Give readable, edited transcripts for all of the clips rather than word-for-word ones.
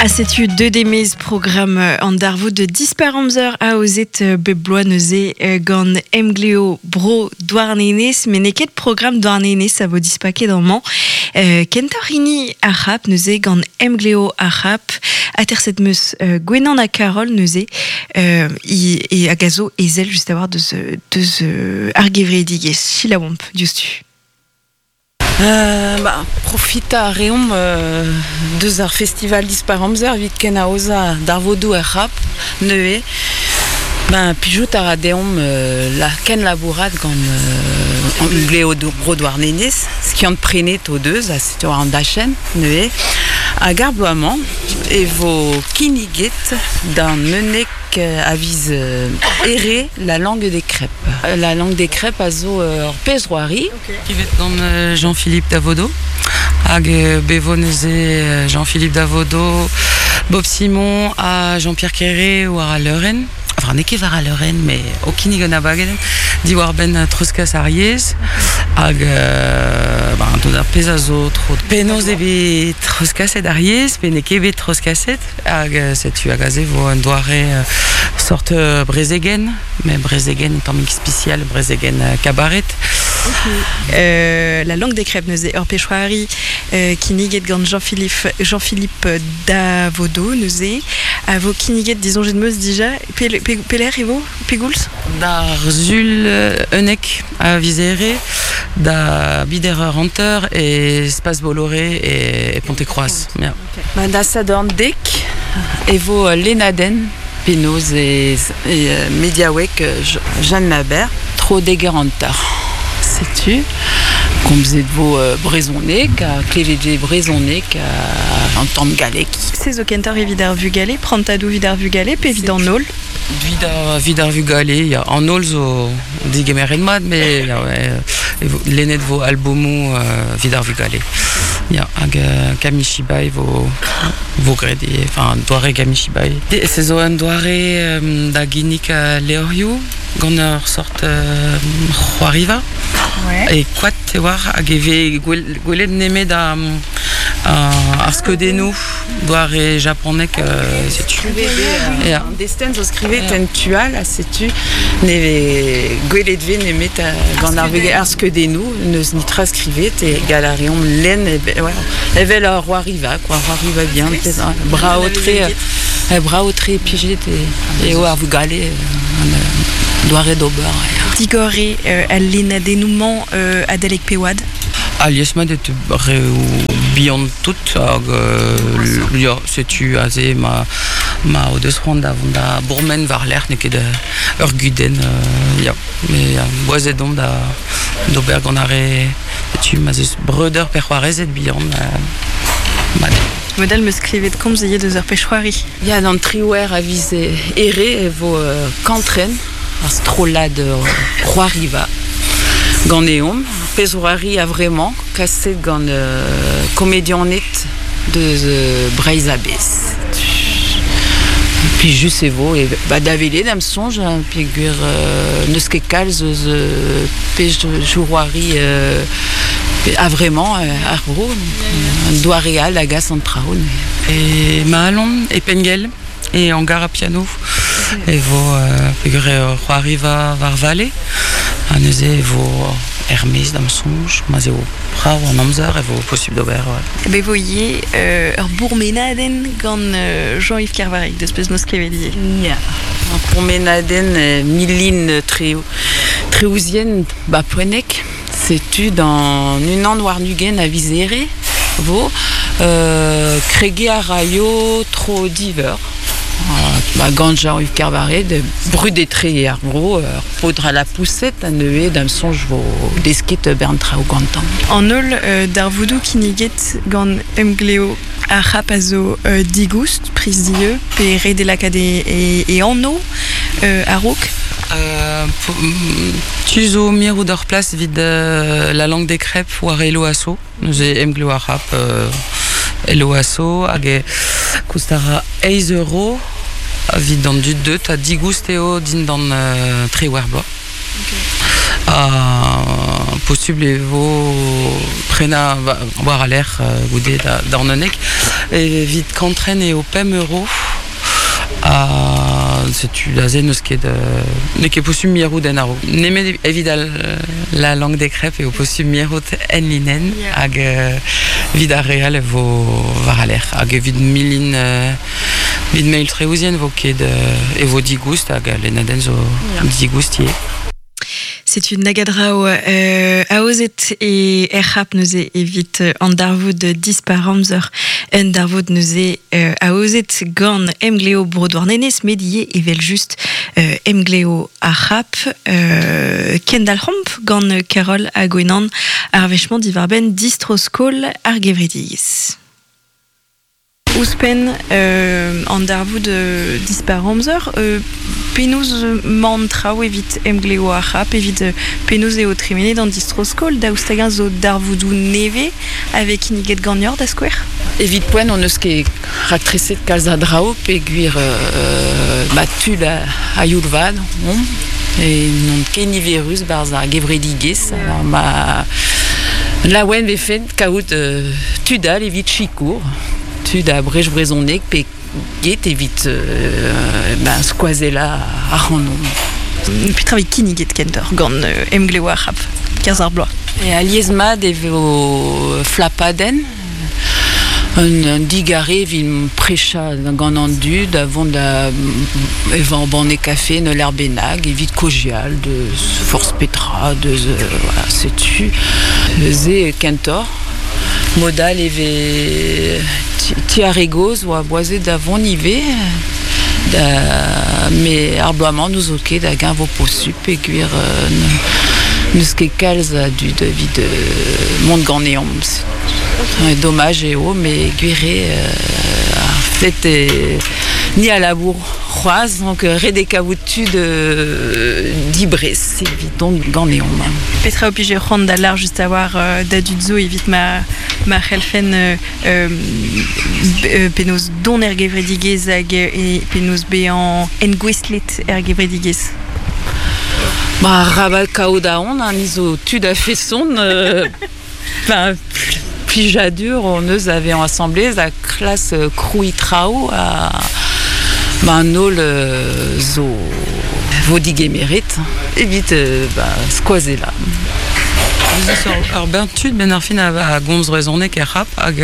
c'est-tu deux des mes programmes en darvo de disparamzer a ozet bebloaneuze gant emgleo bro douarnenes mais neket programme douarnenes ça vaut dispaquet dans man kentorini arap neuze gant emgleo arap aterset meus gwenan a Carol neuze et agazo ezel juste avoir de ce argevreidiges chilawamp justu. Profita reom deus ar festival disparamzer vit ken a oza darvodu er rap neue pijout a radeom la ken labourat gant emgleo bro douarnenes skiant prenet o deus a setu an dachen neue a garbloamant e vo kiniget d'un menek avise errer la langue des crêpes. La langue des crêpes a zo pezroari. Qui va dans Jean-Philippe Davodo. Hag bevoneze Jean-Philippe Davodo, Bob Simon, à Jean-Pierre Quéré ou à Leuren. Enfin, n'est qu'à Leuren, mais au Kinigonabagen, d'Iwar Ben Troskas Ariès, hag tout d'un pesazo, trop de penos et Troskaset Ariès, mais n'est qu'à Troskaset, hag c'est tu agazé, vous en doirez sorte Brezegen, mais Brezegen est un mix spécial, Brezegen cabaret. La langue des crêpes neuze ur pechroari kiniget gant Jean-Philippe Davodo neuze a vo kiniget disons j'ai de meus déjà peler evo pegouls da Zul Enek a visere da Biderer Hunter et Spas Bolloré et Ponte-Croix. Da Sadorn Dek evo Lenaden Penos et Mediawek Jeanne Nabert trop déguerantar. Sais-tu, comme vous êtes vos brésonnés, clévédé brésonnés, en temps de galek. C'est au kentor et vidar vu galé, prantadou vidar vu galé, puis vidar nol. Vidar vu galé, il y a en nol zo digemer en mad, mais l'ennée de vos albumou vidar vu galé. Il y a un Kamishibai vos grédés, enfin doiré Kamishibai. C'est zo un doiré da Guinic Leoriou. Gonner sorte Roariva et quoi te voir agave gwelet neme da arskedenu doare japonais que c'est tu destin zo skrivet en tual a setu ne gwelet ve neme ta gonner ve arskedenu neus ni transcrivet et galarion len evel Roariva quoi Roariva bien bras très pigé et au vous galé doare d'ober. Digore alina dénouement adelek pewad. Aliesma de beyond tout c'est tu azé ma au deux rondes avant da bourmen varler ne que de urguden mais boisedon da d'ober gonare tu mazes brother perroirez et beyond Modèle me scrivait de comme zayé 2 heures pêcheroirie. Il y a dans triouer à viser erré et vos cantraines. Astrolade Roariva Ganéum Pesoirari a vraiment cassé gant comédien net de Braisabès. Puis juste et vous et d'avilé dame songe un figure neusque calze pêche jouoirie a vraiment à gros doigt réal à gas en traun et Mahalon et Pengel et Hangar à piano et vous figurez Roariva Varvalé à neuze vous Hermès dans songe mais au Prao en Amzer et vous possible d'ober mais voyez bourmenaden gant Jean-Yves Carvarec d'espèce de scrivelier bourmenaden Miline Tréousienne Baponek c'est-tu dans une an Warnugen à Visere vous Crégué à Rayo trop diver gant Jean-Yves Carvarec de brudétré gros faudra la poussette à neuer d'un songe vos desquites Berntra au gantan en nol d'arvoudou qui niguet gant emgleo a rapazo digust prise dieu péré de l'acadé et en eau à roc tu zo mir ou d'or place vide la langue des crêpes ou à relo asso nous emgleo a rap elo asso hag costara 11 € vide dans du 2 t'as digusteo din dans triwerbo possible evo prena war à l'air goudet d'ornonek et vite qu'entraîne et au PM euro c'est la zen ce qui est de mais qui est possible mirou denaro n'aimait évidemment la langue des crêpes et au possible mirou en linen ag vida real evo war à l'air ag vid milin vid mail treusien vo qui est de evo digust ag les naden zo digustier. C'est une nagadrao aozet et errap neuze evit an darvoud disparamzer en darvoud neuze aozet gant emgleo brodouarnenez medié evel just emgleo arrap kendal romp gant Carol a gwenan arvechement divarben distroskol ar gevredigis. Ouspen an darvoud disparamzer penaos mantrao evit emgleo arrap evit penaos eo tremene dans distroskol daoustagin zo darvoudou neve avec iniget gagnor da skwer. Evit poen on eus ket raktreset kalz a drao pe gwir tud a youlvad et non ket niverus barz a gevredigez ma laouen ve fet kaout tudal evit chikour tud a brej brezonek pe get evit skoazela a rannom. Puis travaille kiniget kentor gant emgleo arrap kazar bloa. Et a liezmad evo flapaden un digare vim precha gant an dud avant da evan banne café ne l'herbenag evit kogial de force petra de voilà c'est tu ze kentor modal eve tiaregoz ou a boise d'avant nivé mais arbloamant nous ok da gain vos possup et cuire nous ket kalz du David monde ganéon dommage et haut mais guiré fait ni à la bourre croise donc redécavoutu d'Ibres c'est vite donc ganéon Petra opige ronde à l'art juste avoir d'adudzo évite ma helfen penos don ergevredigez et penos be en engwestlet ergevredigez. Rabat kaodaon un iso tud a fait son pijadur on nous avait assemblé la classe Crouitrao à nol zo vodige mérite évite squazela. Ar bentud ben ar fin a gomz rezonek er rap hag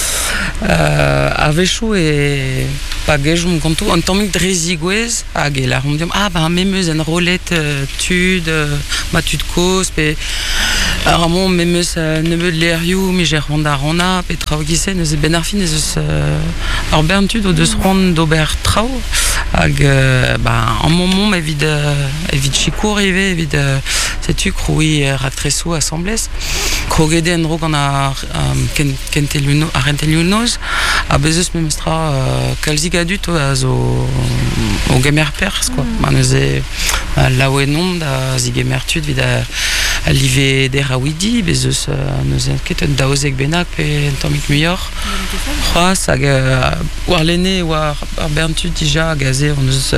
a vechou e pa gejom ganto an tammik drezigouez hag e la rom diom memeus en rolet tud ma tud koz pe ramon memeus nebeud lerioù mi jer ronda rona pe trao gisen eus ben ar fin eus ar bentud o deus rond d'ober trao hag an momom evit chikour eve evit setu kroui raktresou assemblez krogede en drog an a rentelioù-noz a bezeus memestra kalzigadut a zo o gemer perz quoi man eus laouenom da zigemertud vid a live der a widi bezeus neus ket un daozek benak pe en tammik muioc'h c'hoaz hag war lenne war ar bentud dija gaze on eus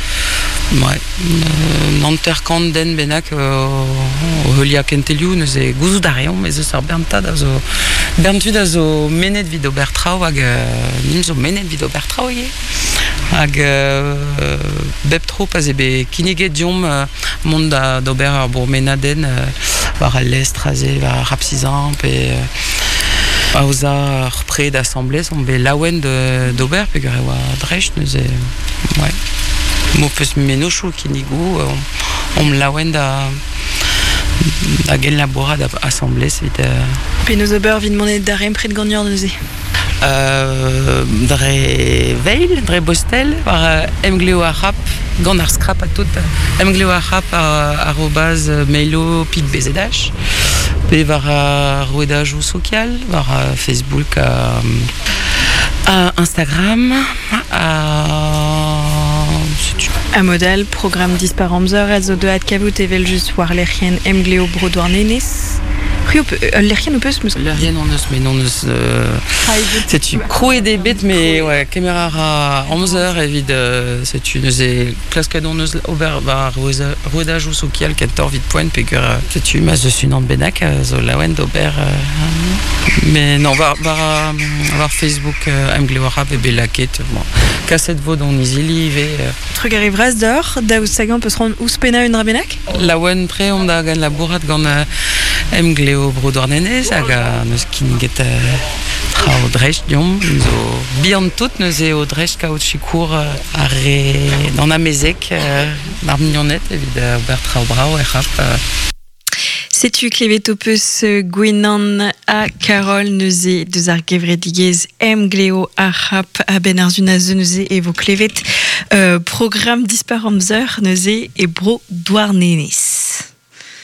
nanterkant den benak o heulia kentelioù neus e gouzout a reomp ez eus ar bentad a zo bentud a zo menet vid ober trao hag nim zo menet vid ober trao ye hag bep tro pas ebe kiniget diom mont d'ober ar bourmenaden war a lest raze war ar rapsizan pe a oza ar pre d'assemblez on be laouen d'ober pe gare oa drech neus e mo peus menochou kinigou on laouen da gen labourad assemblez vit Penaos ober vid monet da rempret gagnor neuze. Dre veil, dre bostel, war emgleo arrap, gant ar skrap a tout, emgleo arrap arrobaz mailo pit bezedach, pe war rouedajou social, war Facebook, Instagram, A modal, programme disparamzer, a zo deat kavout evel just war lerien emgleo brodouarnenez, L'Erien nous peut L'Erien on eus, mais non eus. C'est une crouée des bêtes, mais ouais, caméra à 11h, évidemment. C'est une classe on eus ober bar rodage ou soukial kentor vite point pégur. C'est une masse de sunant benak, zo lawen d'ober. Mais non, var Facebook Emgleo Rap et Bellaket. Cassette vaud on isili ve. Truc arrivera d'or, da sagan peut se rendre où spena une rabenac? Lawen près on a gan la bourrade gant Emgleo Brodornenez hag neus kin get trao drecht diom zo bihan tout neus eo drecht kaout chikour dans a mezek mar mignonnet evit ober trao brao rap. Sais-tu klevetopus gwenan a Carole neuze deus ar gevredigez Emgleo a rap a ben ar zunaze neuze e vo klevet programme dispar amzer neuze e bro douarnenez.